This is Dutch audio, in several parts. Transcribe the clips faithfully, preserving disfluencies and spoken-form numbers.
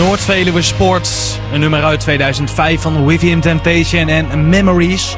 Noord-Veluwe Sport, een nummer uit tweeduizend vijf van Within Temptation en Memories.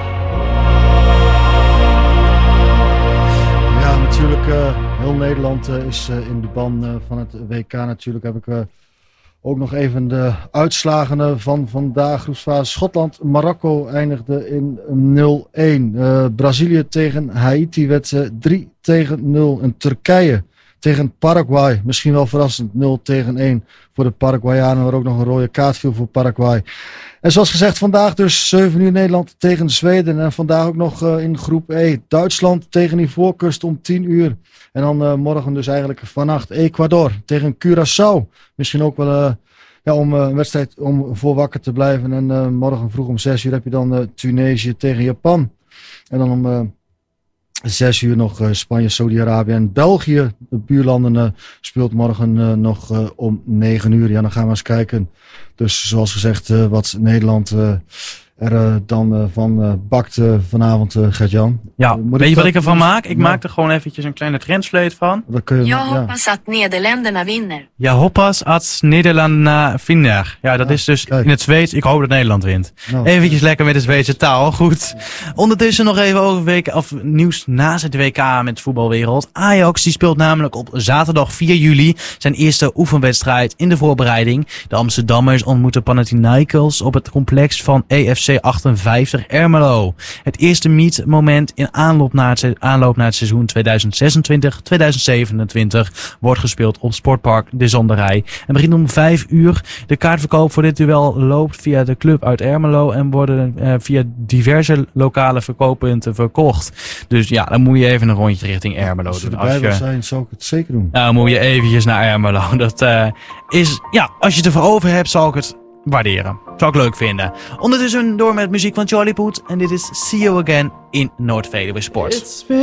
Ja, natuurlijk, uh, heel Nederland uh, is uh, in de ban uh, van het W K. Natuurlijk heb ik uh, ook nog even de uitslagen uh, van vandaag. Groepsfase Schotland, Marokko eindigde in nul een. Uh, Brazilië tegen Haiti werd uh, drie tegen nul. En Turkije tegen Paraguay, misschien wel verrassend, nul tegen één voor de Paraguayanen, waar ook nog een rode kaart viel voor Paraguay. En zoals gezegd, vandaag dus zeven uur Nederland tegen Zweden. En vandaag ook nog uh, in groep E Duitsland tegen Ivoorkust om tien uur. En dan uh, morgen dus eigenlijk vannacht Ecuador tegen Curaçao. Misschien ook wel uh, ja, om uh, een wedstrijd om voor wakker te blijven. En uh, morgen vroeg om zes uur heb je dan uh, Tunesië tegen Japan. En dan om... Uh, Zes uur nog uh, Spanje, Saudi-Arabië en België. De buurlanden uh, speelt morgen uh, nog uh, om negen uur. Ja, dan gaan we eens kijken. Dus zoals gezegd, uh, wat Nederland uh, er uh, dan uh, van uh, bakt uh, vanavond, uh, Gert-Jan. Ja, Moet weet je wat ik ervan maak? Ik ja. maak er gewoon eventjes een kleine translate van. Dat kun je, Jag ja. hoppas att Nederländerna vinner. Ja, hoppas att Nederländerna vinner. Ja, dat ja, is dus kijk. In het Zweeds. Ik hoop dat Nederland wint. Nou, eventjes ja. lekker met de Zweedse taal. Goed. Ondertussen nog even over W K, of nieuws naast het W K met de voetbalwereld. Ajax die speelt namelijk op zaterdag vier juli zijn eerste oefenwedstrijd in de voorbereiding. De Amsterdammers ontmoeten Panathinaikos op het complex van E F C achtenvijftig Ermelo. Het eerste meetmoment in aanloop naar het, se- aanloop naar het seizoen tweeduizend zesentwintig tweeduizend zevenentwintig wordt gespeeld op Sportpark De Zonderij. En begint om vijf uur. De kaartverkoop voor dit duel loopt via de club uit Ermelo en worden uh, via diverse lokale verkooppunten verkocht. Dus ja, dan moet je even een rondje richting Ermelo als doen. Als je erbij wil zijn, zou ik het zeker doen. Nou, moet je eventjes naar Ermelo. Dat uh, is, ja, als je het ervoor over hebt, zal ik het waarderen. Zou ik leuk vinden. Ondertussen door met muziek van Charlie Puth. En dit is See You Again in Noord-Veluwe Sport.